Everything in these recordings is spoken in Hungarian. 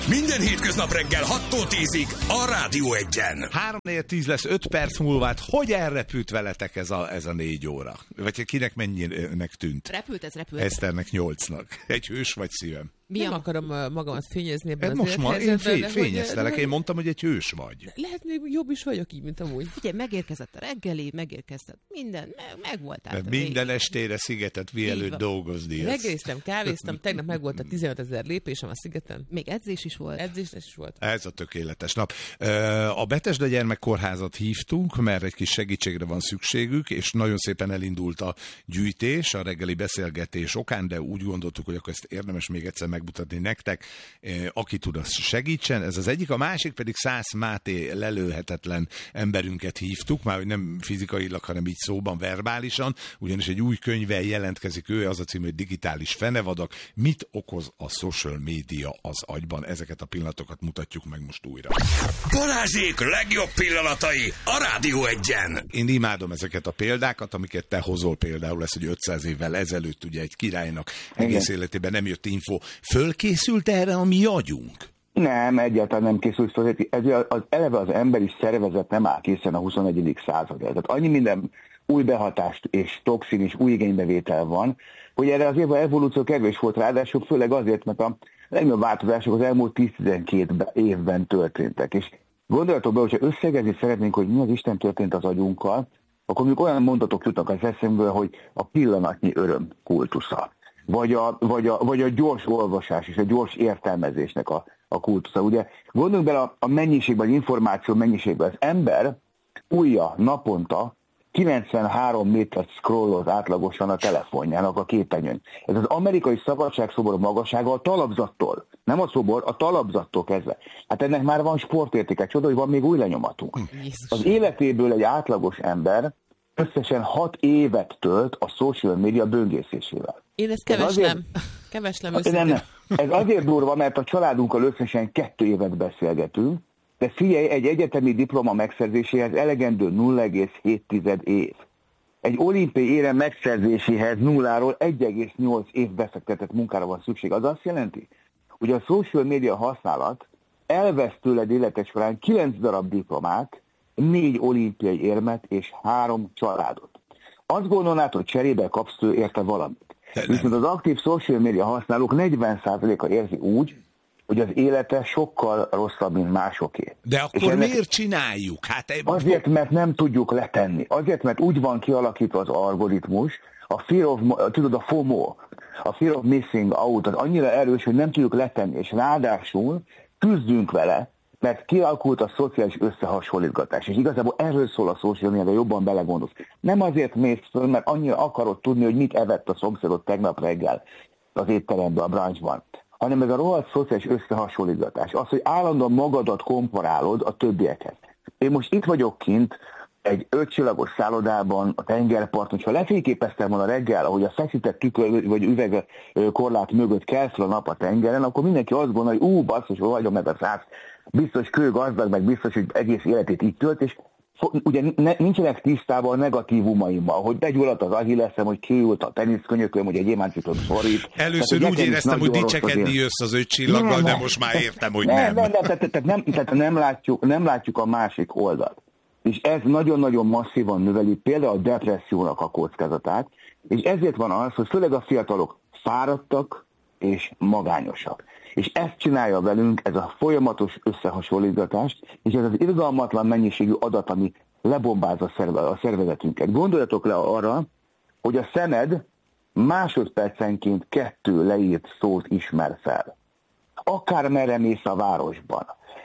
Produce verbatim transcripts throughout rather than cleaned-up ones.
Minden hétköznap reggel hattól tízig a Rádió Egyen. három négy tíz lesz öt perc múlva, hát hogy elrepült veletek ez a, ez a négy óra? Vagy kinek mennyinek tűnt? Repült, ez repült. Eszternek nyolcnak. Egy hős vagy szívem? Mi nem a... akarom magamat fényezni ebben az most ma én fény, fényeztelek, hogy... én mondtam, hogy egy hős vagy. Lehet, még jobb is vagyok így, mint amúgy. Ugye, megérkezett a reggeli, megérkezett minden, meg, meg voltál. Minden estére Szigetet mielőtt dolgozni. Reggeliztem, kávéztam, tegnap meg volt a tizenöt ezer lépésem a Szigeten. Még edzés is volt. Edzés is volt. Ez a tökéletes nap. A Betesda Gyermekkórházat hívtunk, mert egy kis segítségre van szükségük, és nagyon szépen elindult a gyűjtés, a reggeli beszélgetés okán, de úgy gondoltuk, hogy akkor ezt érdemes még egyszer megmutatni nektek, aki tud, az segítsen. Ez az egyik, a másik pedig Szász Máté lelőhetetlen emberünket hívtuk, már hogy nem fizikailag, hanem így szóban, verbálisan, ugyanis egy új könyvvel jelentkezik ő, az a cím, hogy Digitális fenevadak, mit okoz a social média az agyban. Ezeket a pillanatokat mutatjuk meg most újra. Balázsék legjobb pillanatai a Rádió Egyen. Én imádom ezeket a példákat, amiket te hozol, például lesz, hogy ötszáz évvel ezelőtt ugye egy királynak egész életében nem jött info. Fölkészült erre a mi agyunk? Nem, egyáltalán nem készült fel. Ez az, eleve az emberi szervezet nem áll készen a huszonegyedik századra. Tehát annyi minden új behatást és toxin és új igénybevétel van, hogy erre azért az evolúció kevés volt, ráadásul főleg azért, mert a legnagyobb változások az elmúlt tíz-tizenkét évben történtek. És gondoljatok be, hogyha összegezni szeretnénk, hogy mi az Isten történt az agyunkkal, akkor még olyan mondatok jutnak az eszemből, hogy a pillanatnyi öröm kultusza. Vagy a, vagy, a, vagy a gyors olvasás és a gyors értelmezésnek a, a kultusza. Ugye gondoljunk bele a, a mennyiségben, az információ mennyiségben. Az ember újja naponta kilencvenhárom métert scrolloz átlagosan a telefonjának a képernyőn. Ez az amerikai szabadságszobor magassága a talapzattól, nem a szobor, a talapzattól kezdve. Hát ennek már van sportértéke, csoda, hogy van még új lenyomatunk. Jézus. Az életéből egy átlagos ember összesen hat évet tölt a social media böngészésével. Én ezt keveslem. Keveslem nem, nem. Ez azért durva, mert a családunkkal összesen kettő évet beszélgetünk, de figyelj, egy egyetemi diploma megszerzéséhez elegendő nulla egész hét év. Egy olimpiai érem megszerzéséhez nulláról egy egész nyolc év befektetett munkára van szükség. Az azt jelenti, hogy a social media használat elvesz tőled életed során kilenc darab diplomát, négy olimpiai érmet és három családot. Azt gondolnád, hogy cserébe kapsz tőle érte valamit. Viszont az aktív social media használók negyven százaléka érzi úgy, hogy az élete sokkal rosszabb, mint másoké. De akkor ennek... miért csináljuk? Hát... Azért, mert nem tudjuk letenni. Azért, mert úgy van kialakítva az algoritmus, a fear of, tudod, a FOMO, a fear of missing out, az annyira erős, hogy nem tudjuk letenni, és ráadásul küzdünk vele, mert kialakult a szociális összehasonlítgatás. És igazából erről szól a social media, de jobban belegondolsz. Nem azért mész föl, mert annyira akarod tudni, hogy mit evett a szomszédod tegnap reggel az étteremben, a brunchban, hanem ez a rohadt szociális összehasonlítgatás. Az, hogy állandóan magadat komparálod a többiekhez. Én most itt vagyok kint egy ötcsillagos szállodában, a tengerparton, ha lefényképeztem volna reggel, ahogy a feszített tükör vagy üvegkorlát mögött kell fel a nap a tengeren, akkor mindenki azt gondolja, hogy ú, basszus, hogy hagyom meg a száz, biztos kő gazdag, meg biztos, hogy egész életét itt tölt, és ugye ne, nincsenek tisztában a negatívumaimmal, hogy begyulladt az agyileszem, hogy kiült a teniszkönyököm, hogy egy gyémáncsitot szorít. Először tehát, úgy éreztem, hogy dicsekedni jössz az öt csillaggal, de most már értem, hogy nem. Nem, nem, nem, tehát, tehát, nem, tehát nem, látjuk, nem látjuk a másik oldalt. És ez nagyon-nagyon masszívan növeli például a depressziónak a kockázatát, és ezért van az, hogy főleg a fiatalok fáradtak és magányosak. És ezt csinálja velünk ez a folyamatos összehasonlítgatás, és ez az irgalmatlan mennyiségű adat, ami lebombázza a szervezetünket. Gondoljatok le arra, hogy a szemed másodpercenként kettő leírt szót ismer fel. Akármerre mész a városban.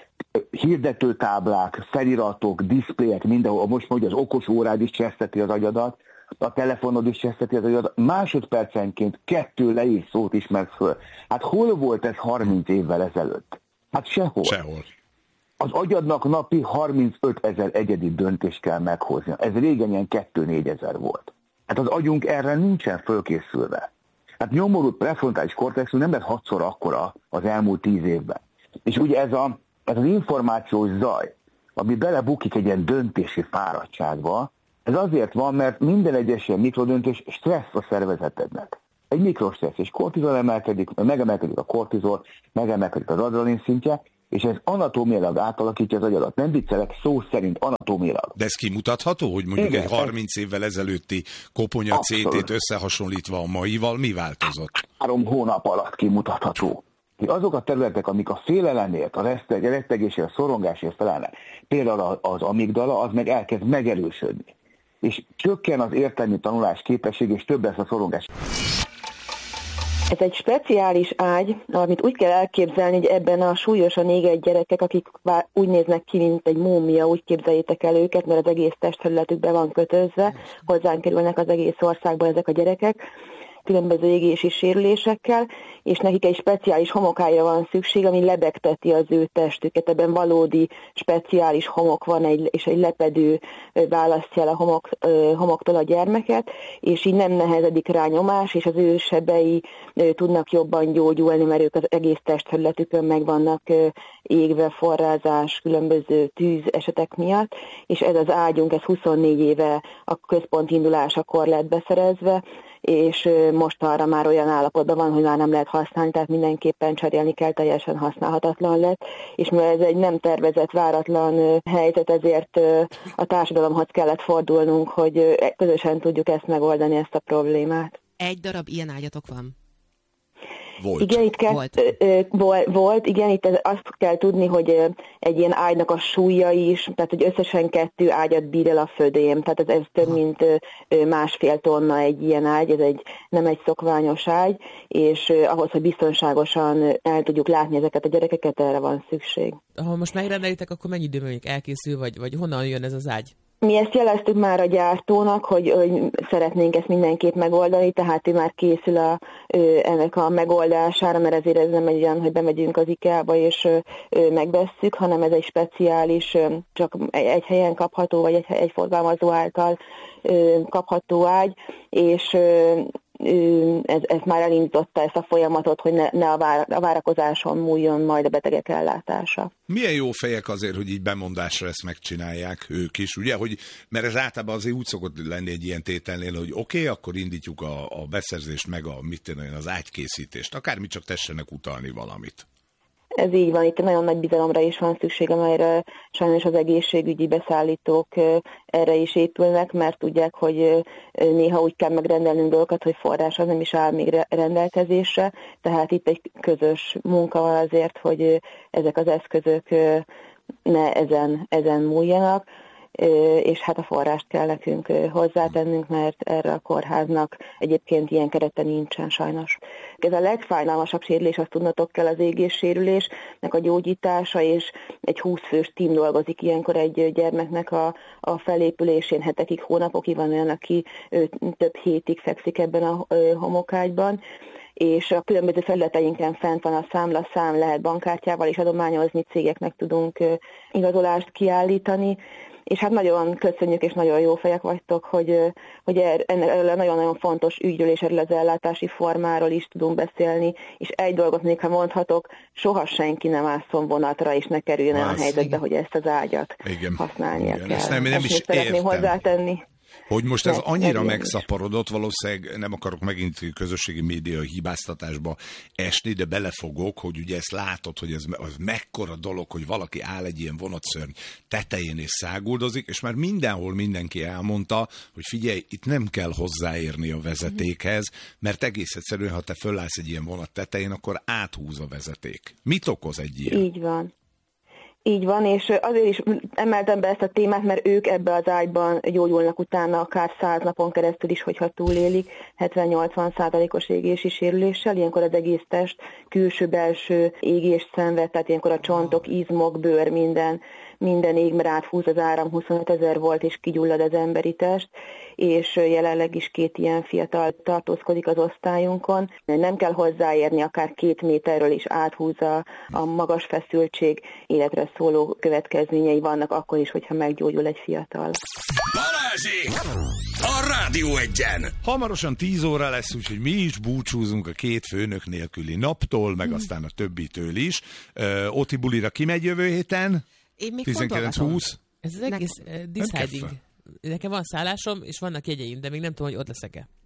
Hirdetőtáblák, feliratok, diszpléjek, mindenhol, most mondja, az okos órád is cseszteti az agyadat, a telefonod is cseszteti az agyadat, másodpercenként kettő leírt szót ismersz föl. Hát hol volt ez harminc évvel ezelőtt? Hát sehol. Sehol. Az agyadnak napi harmincöt ezer egyedi döntést kell meghoznia. Ez régen ilyen kettő-négy ezer volt. Hát az agyunk erre nincsen fölkészülve. Hát nyomorult prefrontális kortexus nem lett hatszor akkora az elmúlt tíz évben. És ugye ez, a, ez az információs zaj, ami belebukik egy ilyen döntési fáradtságba, ez azért van, mert minden egyes ilyen mikrodöntés stressz a szervezetednek. Egy mikrostressz, és kortizol emelkedik, megemelkedik a kortizol, megemelkedik az adrenalin szintje, és ez anatómiailag átalakítja az agyadat. Nem viccelek, szó szerint anatómiailag. De ez kimutatható, hogy mondjuk igen, egy harminc évvel ezelőtti koponya cé tét összehasonlítva a maival mi változott? Három hónap alatt kimutatható. Azok a területek, amik a félelemért, a rettegésért, a szorongásért felállnak, például az amigdala, az meg elkezd megerősödni. És csökken az értelmi tanulás képesség, és több lesz a szorongás. Ez egy speciális ágy, amit úgy kell elképzelni, hogy ebben a súlyosan égett gyerekek, akik úgy néznek ki, mint egy múmia, úgy képzeljétek el őket, mert az egész testterületükbe van kötözve, hozzánk kerülnek az egész országban ezek a gyerekek, különböző égési sérülésekkel, és nekik egy speciális homokára van szükség, ami lebegteti az ő testüket. Ebben valódi speciális homok van, egy, és egy lepedő választja el a homok, homoktól a gyermeket, és így nem nehezedik rá nyomás, és az ő sebei tudnak jobban gyógyulni, mert ők az egész testterületükön meg vannak égve, forrázás, különböző tűz esetek miatt, és ez az ágyunk, ez huszonnégy éve a központ indulásakor lett beszerezve, és most arra már olyan állapotban van, hogy már nem lehet használni, tehát mindenképpen cserélni kell, teljesen használhatatlan lett, és mivel ez egy nem tervezett, váratlan helyzet, ezért a társadalomhoz kellett fordulnunk, hogy közösen tudjuk ezt megoldani, ezt a problémát. Egy darab ilyen ágyatok van? Volt. Igen, itt kell, volt. Ö, ö, volt, igen, itt azt kell tudni, hogy egy ilyen ágynak a súlya is, tehát hogy összesen kettő ágyat bír el a födém, tehát ez, ez több mint ö, másfél tonna egy ilyen ágy, ez egy, nem egy szokványos ágy, és ö, ahhoz, hogy biztonságosan el tudjuk látni ezeket a gyerekeket, erre van szükség. Ha most megrendelitek, akkor mennyi időben mondjuk elkészül, vagy, vagy honnan jön ez az ágy? Mi ezt jeleztük már a gyártónak, hogy, hogy szeretnénk ezt mindenképp megoldani, tehát ő már készül a, ennek a megoldására, mert ezért ez nem egy olyan, hogy bemegyünk az IKEA-ba és megvesszük, hanem ez egy speciális, csak egy helyen kapható, vagy egy, egy forgalmazó által kapható ágy, és ez, ez már elindította ezt a folyamatot, hogy ne, ne a, vár, a várakozáson múljon majd a betegek ellátása. Milyen jó fejek azért, hogy így bemondásra ezt megcsinálják ők is, ugye? Hogy, mert ez általában azért úgy szokott lenni egy ilyen tételnél, hogy oké, okay, akkor indítjuk a, a beszerzést, meg a, mit tenni, az ágykészítést, akármi, csak tessenek utalni valamit. Ez így van, itt nagyon nagy bizalomra is van szükség, amelyre sajnos az egészségügyi beszállítók erre is épülnek, mert tudják, hogy néha úgy kell megrendelnünk dolgokat, hogy forrása nem is áll még rendelkezésre, tehát itt egy közös munka van azért, hogy ezek az eszközök ne ezen, ezen múljanak, és hát a forrást kell nekünk hozzátennünk, mert erre a kórháznak egyébként ilyen kerete nincsen sajnos. Ez a legfájdalmasabb sérülés, azt tudnotok kell, az égéssérülésnek a gyógyítása, és egy húsz fős tím dolgozik ilyenkor egy gyermeknek a, a felépülésén, hetekig, hónapokig, van olyan, aki több hétig fekszik ebben a homokágyban, és a különböző felületeinken fent van a számlaszám, lehet bankkártyával is adományozni, cégeknek tudunk igazolást kiállítani, és hát nagyon köszönjük, és nagyon jó fejek vagytok, hogy, hogy erről a nagyon-nagyon fontos ügyről és erről az ellátási formáról is tudunk beszélni, és egy dolgot még, ha mondhatok, soha senki nem ásszon vonatra, és ne kerüljön el a helyzetbe, igen, hogy ezt az ágyat igen, használnia igen, kell. Ezt nem, nem ezt is szeretném értem. hozzátenni. Hogy most ez Ne, annyira megszaporodott, valószínűleg nem akarok megint közösségi média hibáztatásba esni, de belefogok, hogy ugye ezt látod, hogy ez az mekkora dolog, hogy valaki áll egy ilyen vonatszörny tetején és száguldozik, és már mindenhol mindenki elmondta, hogy figyelj, itt nem kell hozzáérni a vezetékhez, mert egész egyszerűen, ha te fölállsz egy ilyen vonat tetején, akkor áthúz a vezeték. Mit okoz egy ilyen? Így van. Így van, és azért is emeltem be ezt a témát, mert ők ebbe az ágyban gyógyulnak utána akár száz napon keresztül is, hogyha túlélik, hetven-nyolcvan százalékos égési sérüléssel, ilyenkor az egész test külső-belső égést szenved, tehát ilyenkor a csontok, izmok, bőr, minden, minden ég, mert áthúz az áram, huszonöt ezer volt, és kigyullad az emberi test, és jelenleg is két ilyen fiatal tartózkodik az osztályunkon. Nem kell hozzáérni, akár két méterről is áthúzza a magas feszültség, életre szóló következményei vannak akkor is, hogyha meggyógyul egy fiatal. Balázsék! A Rádió Egyen! Hamarosan tíz óra lesz, úgyhogy mi is búcsúzunk a két főnök nélküli naptól, meg aztán a többitől is. Uh, Oti bulira kimegy jövő héten? Én még tizenkilenc húsz. Ez az egész uh, deciding. Nekem van szállásom, és vannak jegyeim, de még nem tudom, hogy ott leszek-e.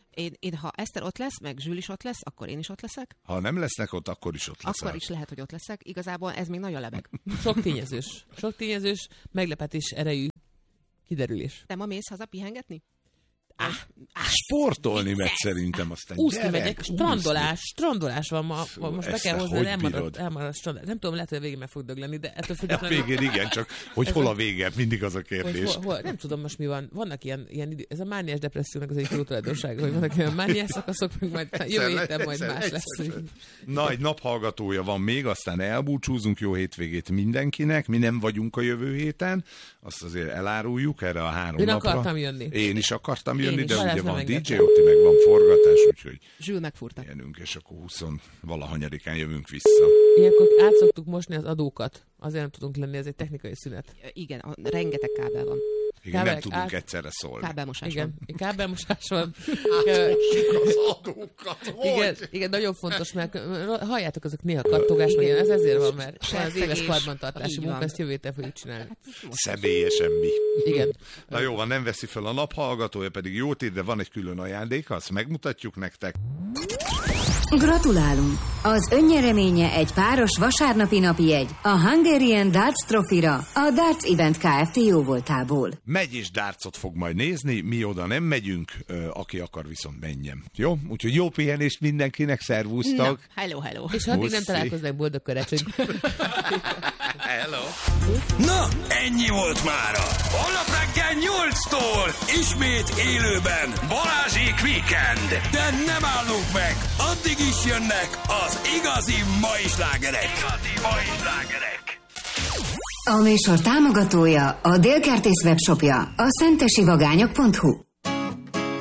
Én, én, ha Eszter ott lesz, meg Zsül is ott lesz, akkor én is ott leszek. Ha nem lesznek ott, akkor is ott leszel. Akkor is lehet, hogy ott leszek. Igazából ez még nagyon lebeg. Sok tényezős. Sok tényezős, meglepetés erejű kiderülés. Te ma mész haza pihengetni? Ah, Sportolni meg szerintem aztán. úszni gyerek, megyek, strandolás, úszni. strandolás van ma, Fú, most be ezt kell te hozni, hogy elmarad, bírod? elmarad strandolás. Nem tudom, lehet, hogy a végén meg fog dögleni, de ettől A függetlenül... végén igen, csak hogy hol a vége, mindig az a Hogy kérdés. hol, hol, nem tudom most mi van. Vannak ilyen, ilyen idő, ez a mániás depressziónak az egyik jó tulajdonsága, hogy vannak ilyen mániás szakaszok, meg majd jövő héten majd Egyszer, más egyszer, lesz. egyszer. Nagy naphallgatója van még, aztán elbúcsúzunk, jó hétvégét mindenkinek, mi nem vagyunk a jövő héten, azt azért eláruljuk erre a három Én napra. akartam jönni. Én is akartam jönni, Én is, de Balázs ugye nem van dé dzsé, engedte. ott meg van forgatás, úgyhogy Zsül megfúrta. ilyenünk, és akkor húsz-valahanyadikán jövünk vissza. Ilyenkor át szoktuk mosni az adókat. Azért nem tudunk lenni, ez egy technikai szünet. Igen, a, rengeteg kábel van. Igen, nem Kábelek tudunk át- egyszerre szólni. Kábelmosás Igen, van. kábelmosás van. Az adókat, Igen, igen, nagyon fontos, mert halljátok, azok néha kattogás, meg ilyen, ez ezért van, mert van az éves Sercegés. karbantartási Így munka, van. ezt jövő héten fogjuk csinálni. Személyesen mi. Igen. Na jó, van, nem veszi fel a naphallgatója, pedig jót ír, de van egy külön ajándék, azt megmutatjuk nektek. Gratulálunk! Az önnyereménye egy páros vasárnapi napi jegy a Hungarian Darts Trophy-ra a Darts Event Kft. Jóvoltából. Megy és dárcot fog majd nézni, mi oda nem megyünk, ö, aki akar viszont menjen. Jó? Úgyhogy jó pihenést mindenkinek, szervusztok! Na, hello, hello. És ha addig nem Puszi. találkoznak, boldog karácsony. Hello! Na, ennyi volt mára. Holnap reggel nyolctól ismét élőben Balázsék Weekend. De nem állunk meg, addig is jönnek az igazi mai slágerek. Igazi mai slágerek. A műsor támogatója a Délkertész webshopja, a szentesivagányok pont hu.